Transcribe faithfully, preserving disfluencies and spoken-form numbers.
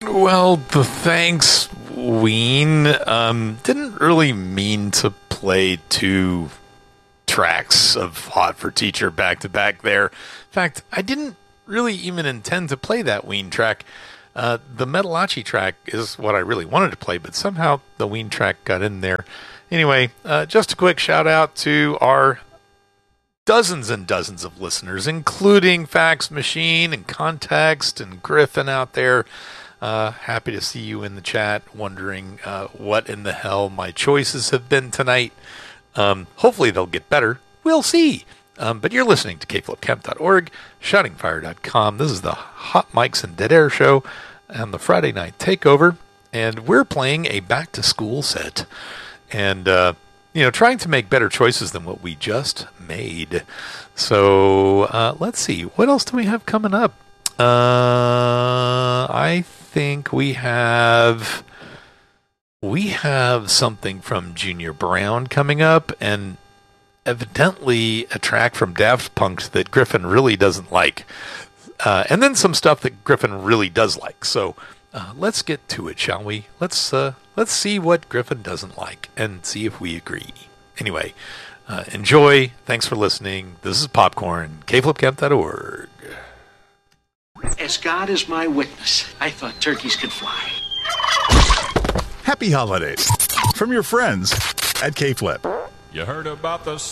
Well, the thanks, Ween. Um, didn't really mean to play two tracks of Hot for Teacher back to back there. In fact, I didn't really even intend to play that Ween track. Uh, the Metalachi track is what I really wanted to play, but somehow the Ween track got in there. Anyway, uh, just a quick shout out to our dozens and dozens of listeners, including Fax Machine and Context and Griffin out there. Uh, happy to see you in the chat, wondering uh, what in the hell my choices have been tonight. Um, hopefully they'll get better. We'll see. Um, but you're listening to K Flip Camp dot org, shouting fire dot com. This is the Hot Mics and Dead Air show on the Friday Night Takeover, and we're playing a back-to-school set. And, uh, you know, trying to make better choices than what we just made. So, uh, let's see. What else do we have coming up? Uh, I think we have... We have something from Junior Brown coming up, and evidently a track from Daft Punk that Griffin really doesn't like. Uh, and then some stuff that Griffin really does like. So uh, let's get to it, shall we? Let's uh, let's see what Griffin doesn't like and see if we agree. Anyway, uh, enjoy. Thanks for listening. This is Popcorn, K Flip Camp dot org. As God is my witness, I thought turkeys could fly. Happy holidays from your friends at K-Flip. You heard about the